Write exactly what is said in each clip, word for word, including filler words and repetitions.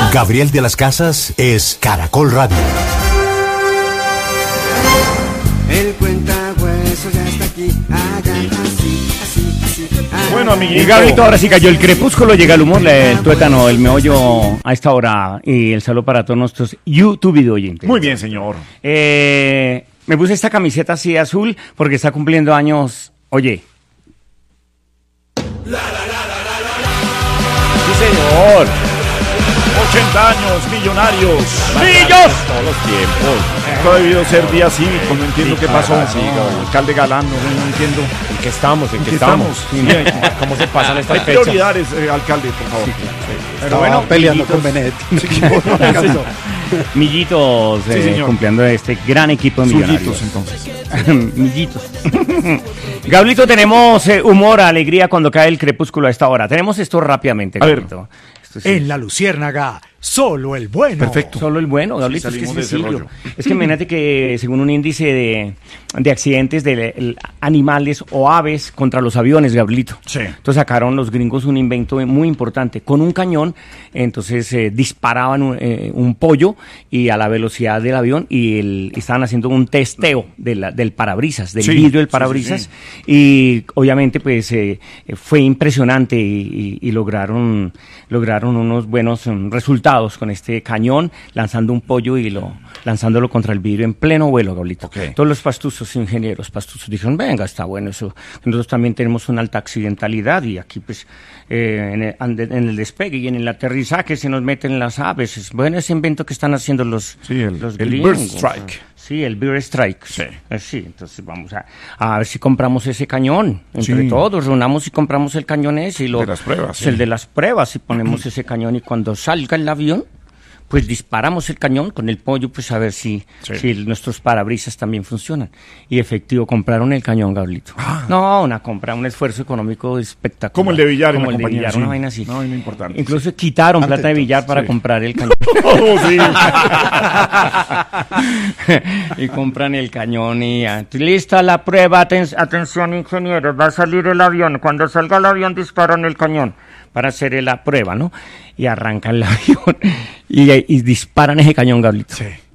Gabriel de las Casas es Caracol Radio. El cuentahuesos ya está aquí, hagan así, así, así. Bueno, amiguito. Y Gabrito, ahora sí cayó el crepúsculo, llega el humor, el tuétano, el meollo a esta hora. Y el saludo para todos nuestros YouTube video oyentes. Muy bien, señor. Eh, me puse esta camiseta así azul porque está cumpliendo años. Oye. Sí, señor. ochenta años, millonarios. ¡Millos! Todos los tiempos. Esto ha debido ser día cívico, no entiendo Sí, qué claro, pasó. sí, Gabriel. Alcalde Galán, no, no entiendo. ¿En qué estamos? ¿En qué ¿En qué estamos? estamos? Sí, hay- ¿Cómo se pasan Hay estas fechas? prioridades, eh, alcalde, por favor. Pero bueno, peleando con Benedetti. Millitos, Sí, eh, señor. cumpliendo este gran equipo de millonarios. Suyitos, entonces. Millitos. Gablito, tenemos eh, humor, alegría cuando cae el crepúsculo a esta hora. Tenemos esto rápidamente, A ver. Gablito. Esto sí. En la Luciérnaga, solo el bueno. Perfecto. Solo el bueno, Gablito, Sí, es que es salimos de ese sencillo. rollo. Es que imagínate que según un índice de, de accidentes de el- animales o aves contra los aviones, Gablito. Sí. Entonces sacaron los gringos un invento muy importante. Con un cañón, entonces eh, disparaban un, eh, un pollo y a la velocidad del avión y el- estaban haciendo un testeo de la- del parabrisas, del Sí, vidrio del sí, parabrisas. sí, Y obviamente pues eh, eh, fue impresionante y, y- y lograron, lograron unos buenos mm, resultados con este cañón, lanzando un pollo y lo lanzándolo contra el vidrio en pleno vuelo, Gablito. Ok. Todos los pastuzos, ingenieros pastuzos, dijeron, venga, está bueno eso. Nosotros también tenemos una alta accidentalidad y aquí pues eh, en, el, ande- en el despegue y en el aterrizaje se nos meten las aves. Es bueno ese invento que están haciendo los, Sí, el- los el gringos. Bird Strike. Sí, el Bird Strike. Sí. Eh, sí, entonces vamos a, a ver si compramos ese cañón. Entre Sí. todos, reunamos y compramos el cañón ese. Y lo, De las pruebas, es sí. El de las pruebas, y ponemos ese cañón y cuando salga el avión, pues disparamos el cañón con el pollo, pues a ver si, Sí. si nuestros parabrisas también funcionan. Y efectivo, compraron el cañón, Gablito. Ah. No, una compra, un esfuerzo económico espectacular. Como el de Villar en Como la el de compañía, Villar, sí. una vaina así. Una vaina importante, Incluso quitaron Antes, plata de Villar para sí. comprar el cañón. Oh, sí. Y compran el cañón y ya. Lista la prueba, aten- atención ingenieros, va a salir el avión. Cuando salga el avión disparan el cañón para hacer la prueba, ¿no? Y arrancan el avión y, y disparan ese cañón, Gablito.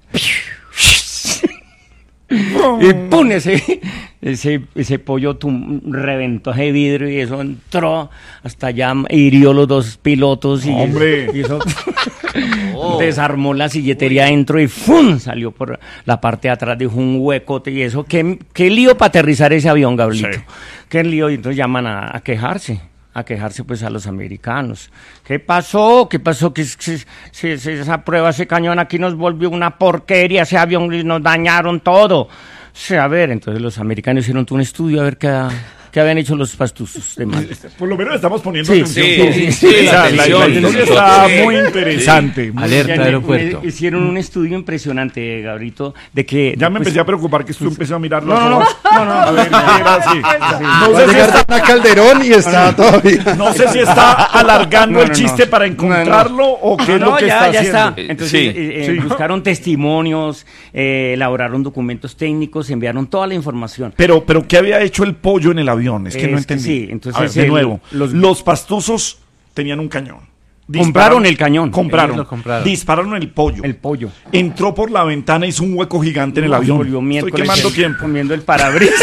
Y ¡pum! Ese, ese, ese pollo tum- reventó ese vidrio y eso entró hasta allá, hirió los dos pilotos y, ¡Hombre! y eso desarmó la silletería adentro y ¡fum! Salió por la parte de atrás, dejó un huecote y eso. ¿Qué, qué lío para aterrizar ese avión, Gablito? Sí. ¿Qué lío? Y entonces llaman a, a quejarse. A quejarse pues a los americanos. ¿Qué pasó? ¿Qué pasó? Que, que- que- que esa prueba, ese cañón aquí nos volvió una porquería, ese avión y nos dañaron todo. O sea, a ver, entonces los americanos hicieron un estudio a ver qué, qué habían hecho los pastuzos de mal. Por lo menos estamos poniendo Sí, atención. sí, todos. sí, sí, O sea, la, atención, la historia nosotros. está Sí. muy interesante. muy- Alerta Ya, de aeropuerto. me- Hicieron un estudio impresionante, Gabrito, de que... Ya me pues, empecé a preocupar que tú empecé a mirar No, no, no, no, no. A ver, ¿qué era así? No Va a sé si llegar está, a Calderón y está todavía. no sé si está alargando No, el no, chiste no. para encontrarlo o qué No, es lo no, que ya, está ya haciendo. está. Entonces Sí, eh, eh, sí. buscaron testimonios, eh, elaboraron documentos técnicos, enviaron toda la información. Pero, pero ¿qué había hecho el pollo en el avión? Es que Es no que entendí. sí, entonces A ver, de el- nuevo. los- Los, pastuzos tenían un cañón. Compraron el cañón. Compraron. Ellos lo compraron. Dispararon el pollo. El pollo. Entró por la ventana, hizo un hueco gigante en el No, avión. volvió Estoy miércoles quemando el- tiempo. Comiendo el parabrisas.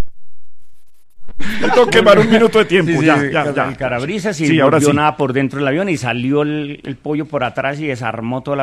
Tengo que quemar un minuto de tiempo. Sí, sí, ya, sí, ya, ya. El parabrisas y Sí, no ahora volvió sí. nada por dentro del avión y salió el, el pollo por atrás y desarmó toda la